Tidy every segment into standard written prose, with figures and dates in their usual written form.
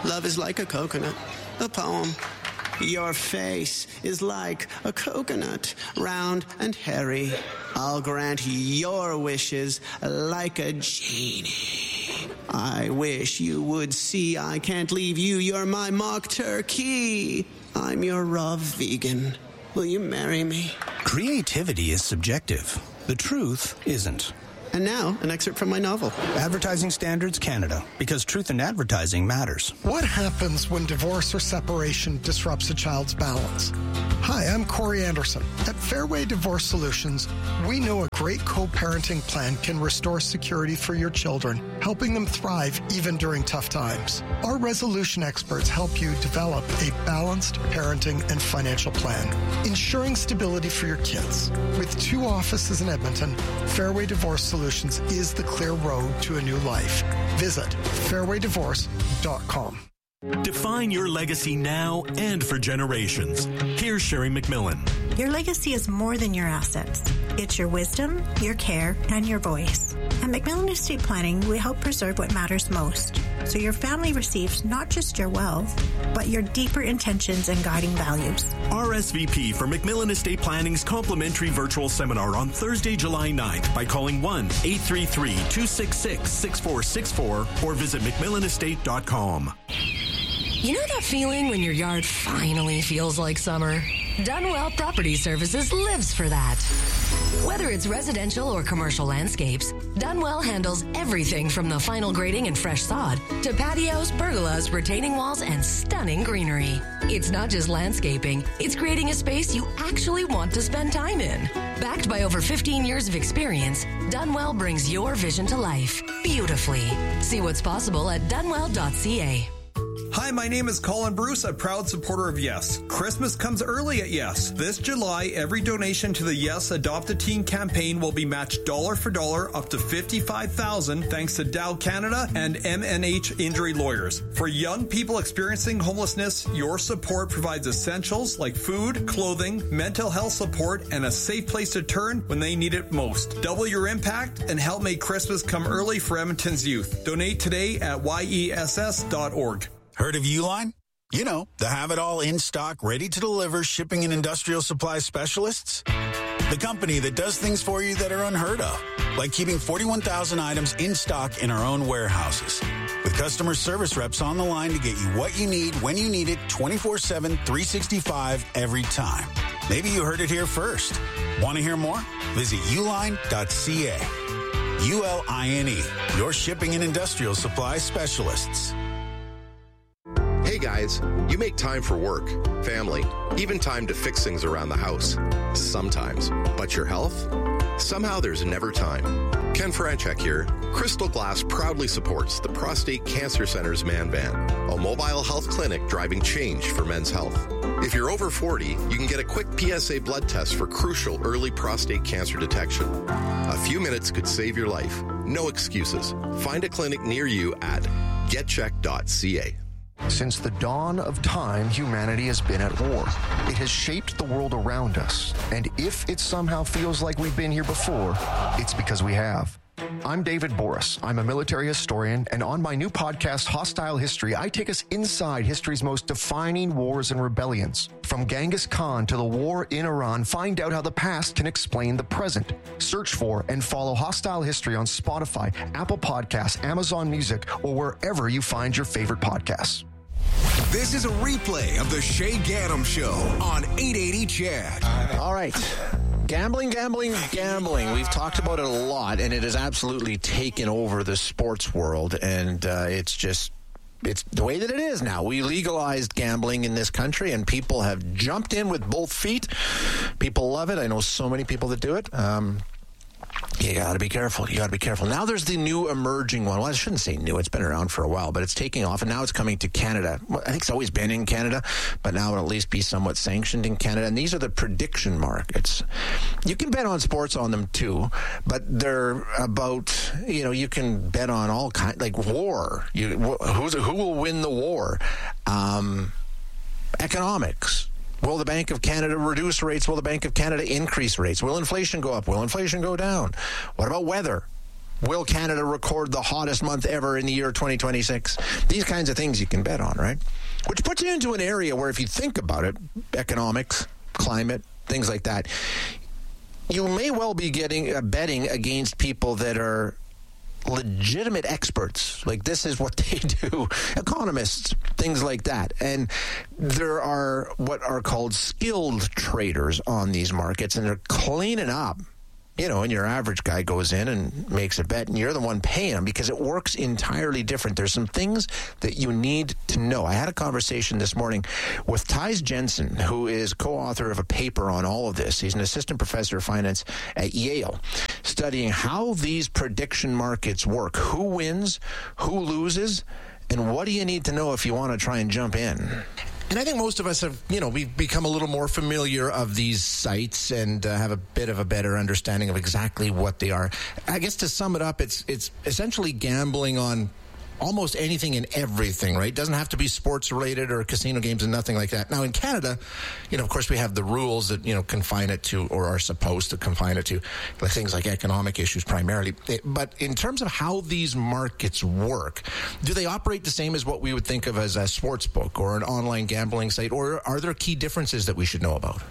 Love is like a coconut. A poem. Your face is like a coconut, round and hairy. I'll grant your wishes like a genie. I wish you would see I can't leave you. You're my mock turkey. I'm your raw vegan. Will you marry me? Creativity is subjective. The truth isn't. And now, an excerpt from my novel. Advertising Standards Canada, because truth in advertising matters. What happens when divorce or separation disrupts a child's balance? Hi, I'm Corey Anderson. At Fairway Divorce Solutions, we know a great co-parenting plan can restore security for your children, helping them thrive even during tough times. Our resolution experts help you develop a balanced parenting and financial plan, ensuring stability for your kids. With 2 offices in Edmonton, Fairway Divorce Solutions is the clear road to a new life. Visit fairwaydivorce.com. Define your legacy now and for generations. Here's Sherry McMillan. Your legacy is more than your assets. It's your wisdom, your care, and your voice. At McMillan Estate Planning, we help preserve what matters most, so your family receives not just your wealth, but your deeper intentions and guiding values. RSVP for McMillan Estate Planning's complimentary virtual seminar on Thursday, July 9th by calling 1-833-266-6464 or visit McMillanestate.com. You know that feeling when your yard finally feels like summer? Dunwell Property Services lives for that. Whether it's residential or commercial landscapes, Dunwell handles everything from the final grading and fresh sod to patios, pergolas, retaining walls, and stunning greenery. It's not just landscaping, it's creating a space you actually want to spend time in. Backed by over 15 years of experience, Dunwell brings your vision to life beautifully. See what's possible at dunwell.ca. Hi, my name is Colin Bruce, a proud supporter of Yes. Christmas comes early at Yes. This July, every donation to the Yes Adopt a Teen campaign will be matched dollar for dollar up to $55,000 thanks to Dow Canada and MNH Injury Lawyers. For young people experiencing homelessness, your support provides essentials like food, clothing, mental health support, and a safe place to turn when they need it most. Double your impact and help make Christmas come early for Edmonton's youth. Donate today at yess.org. Heard of Uline? You know, the have-it-all in-stock, ready-to-deliver shipping and industrial supply specialists. The company that does things for you that are unheard of, like keeping 41,000 items in stock in our own warehouses. With customer service reps on the line to get you what you need when you need it 24/7, 365 every time. Maybe you heard it here first. Want to hear more? Visit uline.ca. ULINE, your shipping and industrial supply specialists. Hey guys, you make time for work, family, even time to fix things around the house. Sometimes. But your health? Somehow there's never time. Ken Franchek here. Crystal Glass proudly supports the Prostate Cancer Center's Man Van, a mobile health clinic driving change for men's health. If you're over 40, you can get a quick PSA blood test for crucial early prostate cancer detection. A few minutes could save your life. No excuses. Find a clinic near you at getcheck.ca. Since the dawn of time, humanity has been at war. It has shaped the world around us. And if it somehow feels like we've been here before, it's because we have. I'm David Boris. I'm a military historian, and on my new podcast, Hostile History, I take us inside history's most defining wars and rebellions. From Genghis Khan to the war in Iran, find out how the past can explain the present. Search for and follow Hostile History on Spotify, Apple Podcasts, Amazon Music, or wherever you find your favorite podcasts. This is a replay of the Shay Gaddam Show on 880 Chad. All right. Gambling. We've talked about it a lot, and it has absolutely taken over the sports world, and it's the way that it is now. We legalized gambling in this country, and people have jumped in with both feet. People love it. I know so many people that do it. You got to be careful. Now there's the new emerging one. Well, I shouldn't say new. It's been around for a while, but it's taking off, and now it's coming to Canada. Well, I think it's always been in Canada, but now it'll at least be somewhat sanctioned in Canada. And these are the prediction markets. You can bet on sports on them too, but they're about, you can bet on all kinds, like war. Who will win the war? Economics. Will the Bank of Canada reduce rates? Will the Bank of Canada increase rates? Will inflation go up? Will inflation go down? What about weather? Will Canada record the hottest month ever in the year 2026? These kinds of things you can bet on, right? Which puts you into an area where, if you think about it, economics, climate, things like that, you may well be betting against people that are legitimate experts. Like, this is what they do. Economists, things like that. And there are what are called skilled traders on these markets, and they're cleaning up. You know, and your average guy goes in and makes a bet, and you're the one paying him, because it works entirely different. There's some things that you need to know. I had a conversation this morning with Thijs Jensen, who is co-author of a paper on all of this. He's an assistant professor of finance at Yale, studying how these prediction markets work, who wins, who loses, and what do you need to know if you want to try and jump in. And I think most of us have, we've become a little more familiar of these sites and have a bit of a better understanding of exactly what they are. I guess to sum it up, it's essentially gambling on almost anything and everything, right? It doesn't have to be sports related or casino games and nothing like that. Now in Canada, of course we have the rules that, confine it to, or are supposed to confine it to, things like economic issues primarily. But in terms of how these markets work, do they operate the same as what we would think of as a sports book or an online gambling site, or are there key differences that we should know about?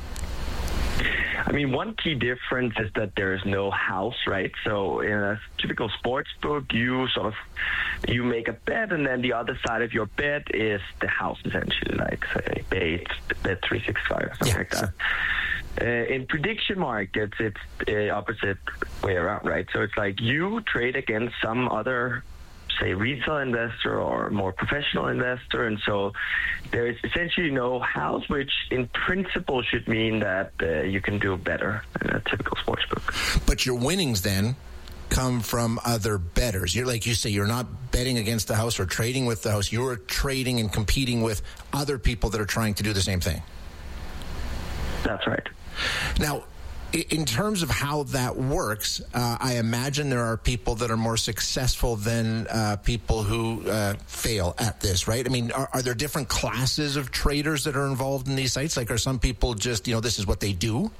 I mean, one key difference is that there is no house, right? So in a typical sports book, you make a bet, and then the other side of your bet is the house, essentially, like, say, Bet365 or something like that. In prediction markets, it's the opposite way around, right? So it's like you trade against some other, say, retail investor or more professional investor, and so there is essentially no house, which in principle should mean that you can do better than a typical sportsbook. But your winnings then come from other bettors. You're, like you say, you're not betting against the house or trading with the house. You're trading and competing with other people that are trying to do the same thing. That's right. Now, in terms of how that works, I imagine there are people that are more successful than people who fail at this, right? I mean, are there different classes of traders that are involved in these sites? Like, are some people just, this is what they do?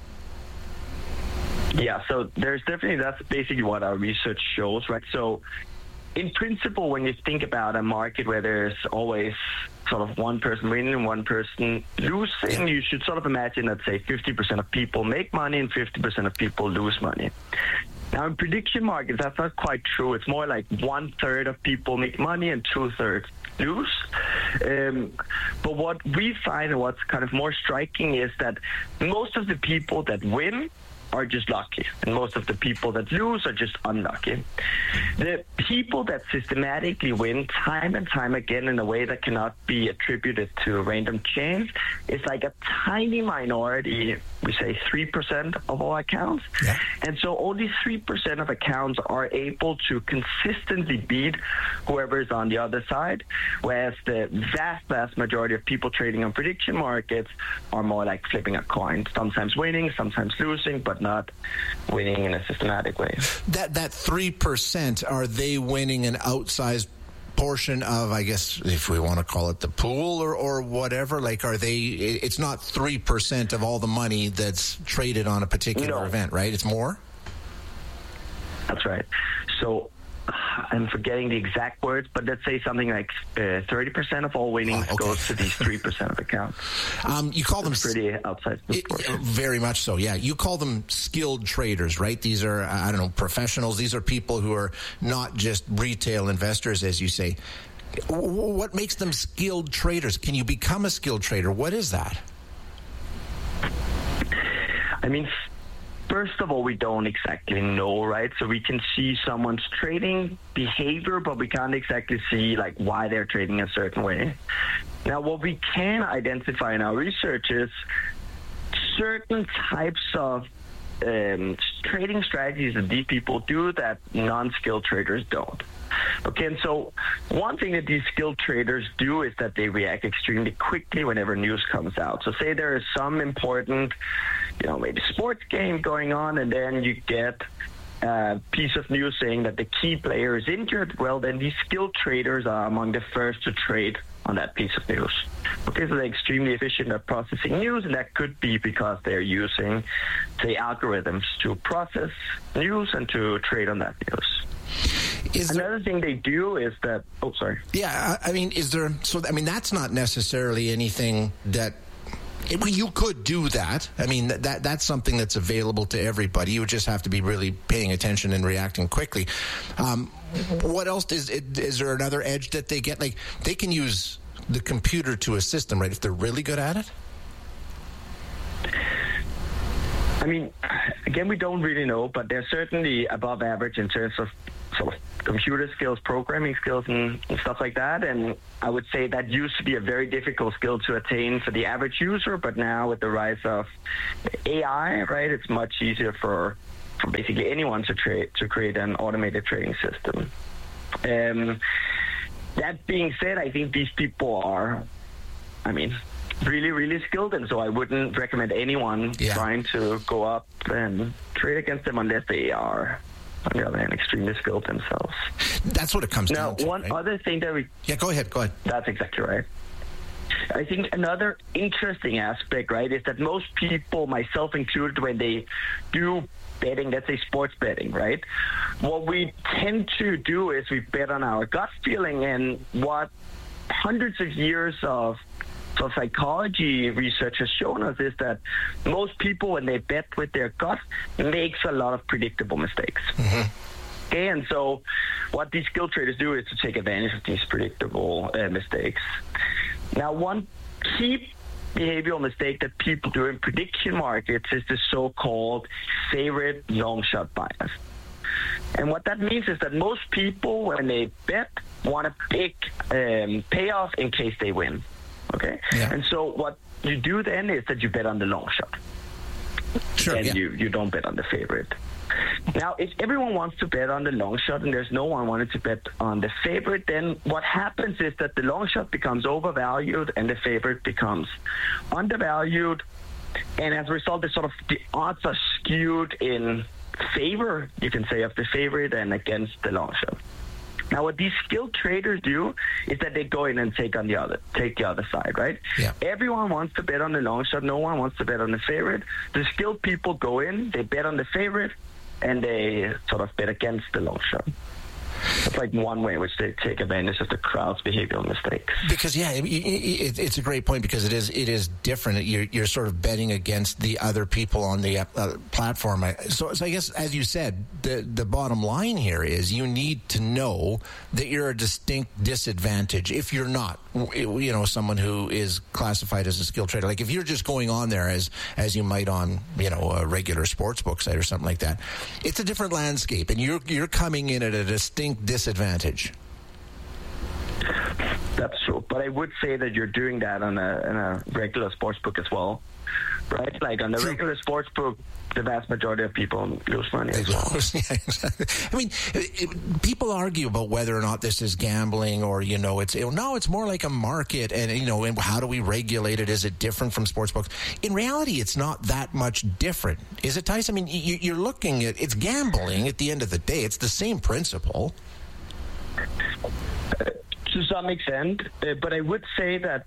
Yeah, so that's basically what our research shows, right? So in principle, when you think about a market where there's always sort of one person winning and one person losing, you should sort of imagine that, say, 50% of people make money and 50% of people lose money. Now, in prediction markets, that's not quite true. It's more like 1/3 of people make money and 2/3 lose. But what we find, and what's kind of more striking, is that most of the people that win are just lucky, and most of the people that lose are just unlucky. The people that systematically win time and time again in a way that cannot be attributed to random chance is like a tiny minority, we say 3% of all accounts. Yeah. And so only 3% of accounts are able to consistently beat whoever is on the other side, whereas the vast majority of people trading on prediction markets are more like flipping a coin, sometimes winning, sometimes losing, but not winning in a systematic way. That 3%, are they winning an outsized portion of, I guess, if we want to call it the pool or whatever? Like, are they, it's not 3% of all the money that's traded on a particular event, right? It's more? That's right. So I'm forgetting the exact words, but let's say something like 30% of all winnings goes to these 3% of accounts. You call them pretty outside the sport. Very much so, yeah. You call them skilled traders, right? These are, professionals. These are people who are not just retail investors, as you say. What makes them skilled traders? Can you become a skilled trader? What is that? I mean, first of all, we don't exactly know, right? So we can see someone's trading behavior, but we can't exactly see like why they're trading a certain way. Now, what we can identify in our research is certain types of trading strategies that these people do that non-skilled traders don't. Okay, and so one thing that these skilled traders do is that they react extremely quickly whenever news comes out. So say there is some important, maybe sports game going on, and then you get piece of news saying that the key player is injured, well, then these skilled traders are among the first to trade on that piece of news. Okay, so they're extremely efficient at processing news, and that could be because they're using, say, algorithms to process news and to trade on that news. Another thing they do is that... Oh, sorry. Yeah, I mean, is there... So, I mean, that's not necessarily anything that... You could do that. I mean, that's something that's available to everybody. You would just have to be really paying attention and reacting quickly. What else is there another edge that they get? Like, they can use the computer to assist them, right, if they're really good at it? I mean, again, we don't really know, but they're certainly above average in terms of sort of computer skills, programming skills, and stuff like that. And I would say that used to be a very difficult skill to attain for the average user, but now with the rise of AI, right, it's much easier for basically anyone to create an automated trading system. That being said, I think these people are, I mean, really, really skilled, and so I wouldn't recommend anyone trying to go up and trade against them unless they are, on the other hand, extremely skilled themselves. That's what it comes down to. Now, one other thing that we... Yeah, go ahead. That's exactly right. I think another interesting aspect, right, is that most people, myself included, when they do betting, let's say sports betting, right, what we tend to do is we bet on our gut feeling, and what hundreds of years of psychology research has shown us is that most people, when they bet with their gut, makes a lot of predictable mistakes. Mm-hmm. Okay, and so what these skill traders do is to take advantage of these predictable mistakes. Now, one key behavioral mistake that people do in prediction markets is the so-called favorite long shot bias. And what that means is that most people, when they bet, want a big payoff in case they win. Okay? Yeah. And so what you do then is that you bet on the long shot. Sure, and you don't bet on the favorite. Now, if everyone wants to bet on the long shot and there's no one wanting to bet on the favorite, then what happens is that the long shot becomes overvalued and the favorite becomes undervalued. And as a result, the odds are skewed in favor, you can say, of the favorite and against the long shot. Now, what these skilled traders do is that they go in and take the other side, right? Yeah. Everyone wants to bet on the long shot. No one wants to bet on the favorite. The skilled people go in, they bet on the favorite, and they sort of bet against the long shot. It's like one way in which they take advantage of the crowd's behavioral mistakes. Because, it's a great point, because it is different. You're sort of betting against the other people on the platform. So I guess, as you said, the bottom line here is you need to know that you're a distinct disadvantage if you're not, someone who is classified as a skilled trader. Like if you're just going on there as you might on, a regular sports book site or something like that, it's a different landscape, and you're coming in at a distinct disadvantage. That's true, but I would say that you're doing that on a regular sports book as well, right? Like on the regular sports book, the vast majority of people lose money as well. Yeah, exactly. I mean, people argue about whether or not this is gambling, or it's more like a market, and and how do we regulate it? Is it different from sports books? In reality, it's not that much different, is it, Tice? I mean, you're looking at it's gambling at the end of the day. It's the same principle. To some extent, but I would say that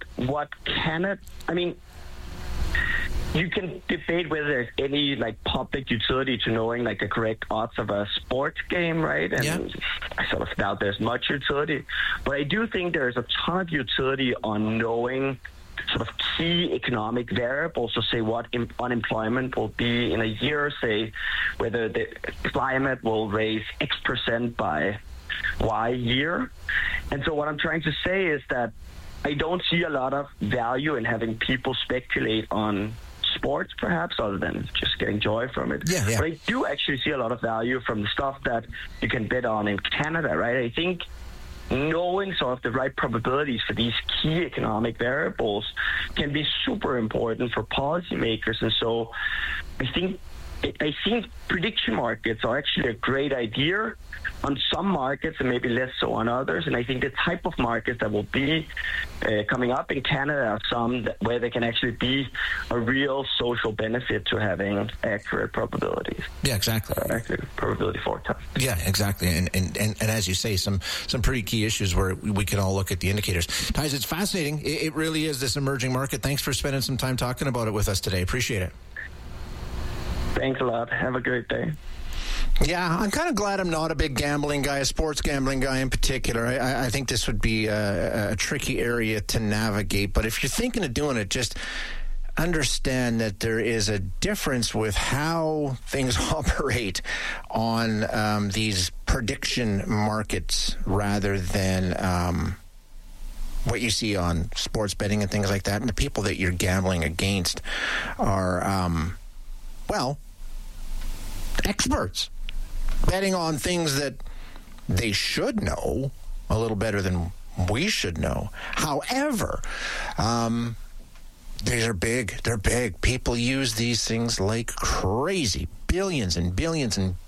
you can debate whether there's any public utility to knowing the correct odds of a sports game, right? And I sort of doubt there's much utility, but I do think there's a ton of utility on knowing sort of key economic variables, so say what unemployment will be in a year, say whether the climate will raise X% by Y year. And so what I'm trying to say is that I don't see a lot of value in having people speculate on sports, perhaps, other than just getting joy from it. Yeah. But I do actually see a lot of value from the stuff that you can bet on in Canada, right? I think knowing sort of the right probabilities for these key economic variables can be super important for policymakers. And so I think I think prediction markets are actually a great idea on some markets and maybe less so on others. And I think the type of markets that will be coming up in Canada are some where there can actually be a real social benefit to having accurate probabilities. Yeah, exactly. Accurate probability forecast. Yeah, exactly. And as you say, some pretty key issues where we can all look at the indicators. Thijs, it's fascinating. It really is, this emerging market. Thanks for spending some time talking about it with us today. Appreciate it. Thanks a lot. Have a great day. Yeah, I'm kind of glad I'm not a big gambling guy, a sports gambling guy in particular. I think this would be a tricky area to navigate. But if you're thinking of doing it, just understand that there is a difference with how things operate on these prediction markets rather than what you see on sports betting and things like that. And the people that you're gambling against are, experts betting on things that they should know a little better than we should know. However, these are big. They're big. People use these things like crazy. Billions and billions and